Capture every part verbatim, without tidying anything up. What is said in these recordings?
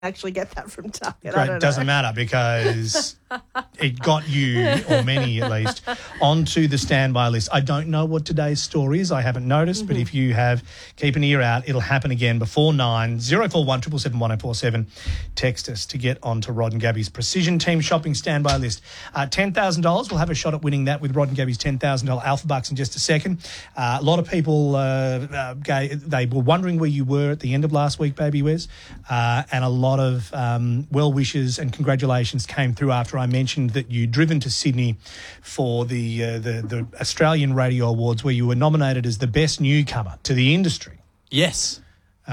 actually get that from Target. Great, doesn't matter because it got you, or many at least, onto the standby list. I don't know what today's story is. I haven't noticed, mm-hmm. but if you have, keep an ear out. It'll happen again before nine. zero four one seven seven one zero four seven. Text us to get onto Rod and Gabby's Precision Team Shopping standby list. Uh, ten thousand dollars. We'll have a shot at winning that with Rod and Gabby's ten thousand dollars Alpha Bucks in just a second. Uh, a lot of people, uh, uh, they were wondering where you were at the end of last week, Baby Wes, uh, and a lot of um, well wishes and congratulations came through after I mentioned that you'd driven to Sydney for the, uh, the the Australian Radio Awards, where you were nominated as the best newcomer to the industry. Yes.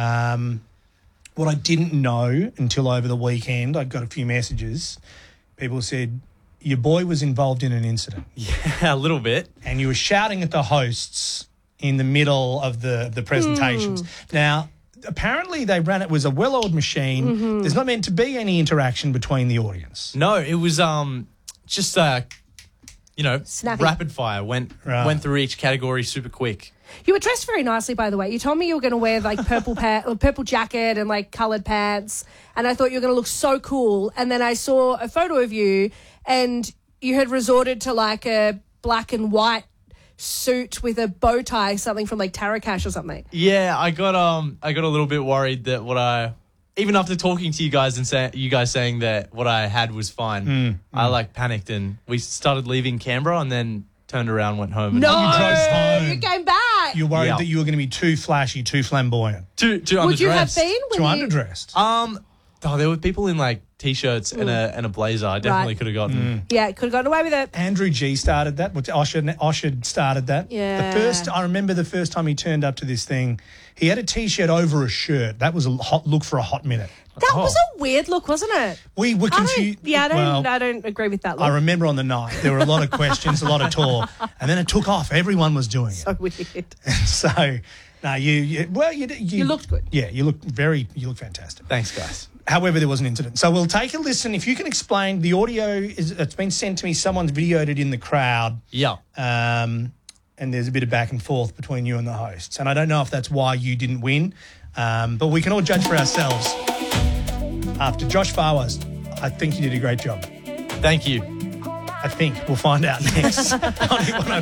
Um, what I didn't know until over the weekend, I got a few messages. People said your boy was involved in an incident. Yeah, a little bit. And you were shouting at the hosts in the middle of the, the presentations. Mm. Now, apparently they ran it was a well-oiled machine. Mm-hmm. There's not meant to be any interaction between the audience. No, it was um just uh you know Snappy. rapid fire. Went right. went through each category super quick. You were dressed very nicely, by the way. You told me you were going to wear like purple pa- purple jacket and like coloured pants, and I thought you were going to look so cool. And then I saw a photo of you, and you had resorted to like a black and white suit with a bow tie, something from like Tarakash or something. Yeah, I got um I got a little bit worried that what I even after talking to you guys and say, you guys saying that what I had was fine, mm, I mm. like panicked and we started leaving Canberra and then turned around, went home. And no, you drove home. You came back. You were worried Yeah. that you were going to be too flashy, too flamboyant, too too Would underdressed. you have been? too When you... underdressed. Um, oh, there were people in like t-shirts mm. and a and a blazer. I definitely Right. could have gotten. Mm. Yeah, could have gotten away with it. Andrew G started that. Osher, Osher started that. Yeah. The first, I remember the first time he turned up to this thing, he had a T-shirt over a shirt. That was a hot look for a hot minute. That Oh. was a weird look, wasn't it? We were I don't, confused. yeah, I don't, Well, I don't agree with that look. I remember on the night there were a lot of questions, a lot of talk, and then it took off. Everyone was doing it. So weird. So, no, you, you well, you, you You looked good. Yeah, you looked very, you looked fantastic. Thanks, guys. However, there was an incident. So we'll take a listen. If you can explain, the audio is it's been sent to me. Someone's videoed it in the crowd. Yeah. Um, and there's a bit of back and forth between you and the hosts. And I don't know if that's why you didn't win, um, but we can all judge for ourselves. After Josh Farwas, I think you did a great job. Thank you. I think. We'll find out next.